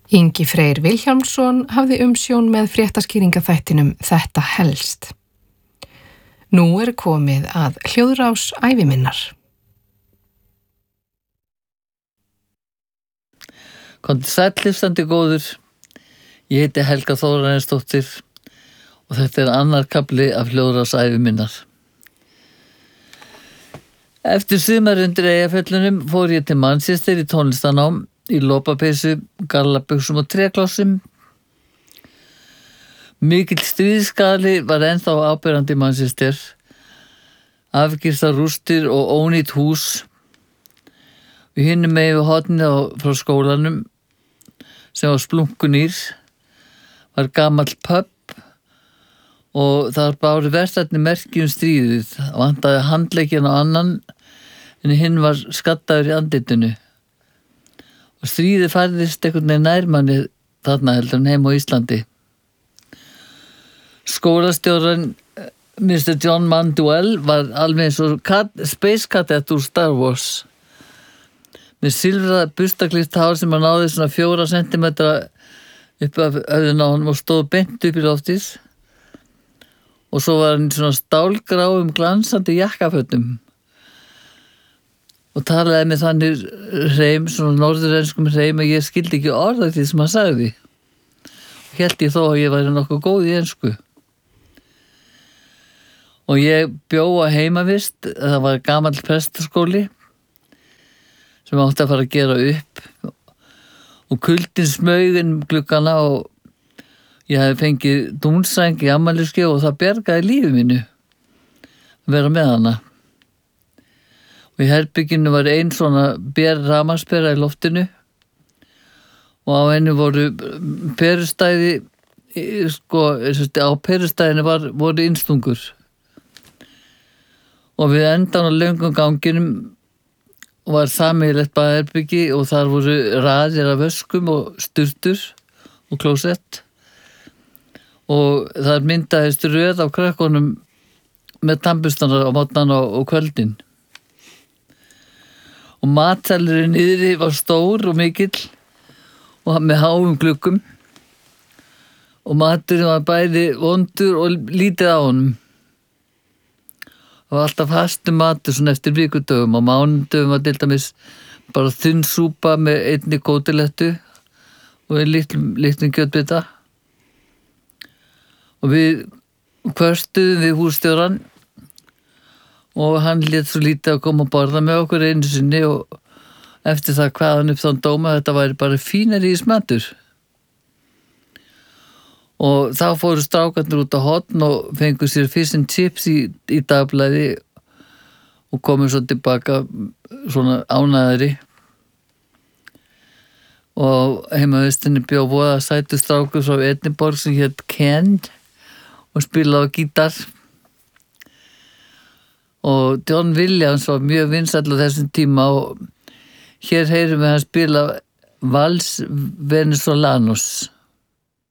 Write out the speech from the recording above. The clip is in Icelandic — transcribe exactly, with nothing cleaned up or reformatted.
Ingi Freyr Vilhjálmsson hafði umsjón með fréttaskýringaþættinum Þetta helst. Nú er komið að hljóðrás æviminnar. Komdu sæll hlustandi góður. Ég heiti Helga Þórarinsdóttir og þetta er annar kafli af hljóðrás æviminnar. Eftir sumar undir Eyjafjöllunum fór ég til Manchester í tónlistanám í lopapeysu, gallabuxum og tréklossum. Mikill stríðskali var ennþá áberandi í Manchester. Afgirtar rústir og ónýtt hús. Við hinum megin við hornið frá skólanum sem var splunkunýr var gamall pub og þar báru vertarnir merki um stríðið. Vantaði handlegginn á annan en hinn var skaddaður í andlitinu. Og stríðið færðist einhvern veginn nærmanni þarna heldur en heim á Íslandi. Skólastjóran mister John Mandwell var alveg eins og Space Cadet úr Star Wars. Með silfra bustaklippt hár sem hann náði svona fjóra sentimetra upp af höfðinu á honum og stóð beint upp í loftið. Og svo var hann svona stálgráum glansandi jakkafötum. Og talaði með þannig hreim, svona norðurenskum hreim að ég skildi ekki orða því sem hann sagði. Og hélt ég þó að ég væri nokkuð góð í ensku. Og ég bjó á heimavist, það var gamall prestaskóli sem átti að fara að gera upp. Og kuldin smaug inn um gluggana og ég hefði fengið dúnsæng í afmælisgjöf og það bjargaði lífi mínu að vera með hana. Og í herbygginu var ein svona ber rafmagnspera í loftinu og á henni voru perustæði, sko, á perustæðinu var, voru innstungur. Og við endan á löngum ganginum var sameiginlegt baðherbyggi og þar voru raðir af öskum og sturtur og klósett. Og þar myndaðist röð af krakkonum með tannburstana á morgnana og kvöldin. Og matsalurinn niðri var stór og mikill og með háum gluggum. Og maturinn var bæði vondur og lítið á honum. Það var alltaf fastur matur svona eftir vikudögum og mánudögum var til dæmis bara þunn súpa með einni kótilettu og einn litlum, litlum kjötbita. Og við kvörstuðum við hússtjóran og hann lét svo lítið að koma að borða með okkur einu sinni og eftir það hvað hann upp þann dóma þetta væri bara fínari í smatur. Og þá fóru strákarnir út á horn og fengu sér fish and chips í, í dagblæði og komu svo tilbaka svona ánæðari. Og heimavistinni bjó voða sætu strákur frá Edinborg sem hét Ken og spilaði á gítar. Og John Williams var mjög vinsæll á þessum tíma og hér heyrum við hann spila Vals Venezolanos.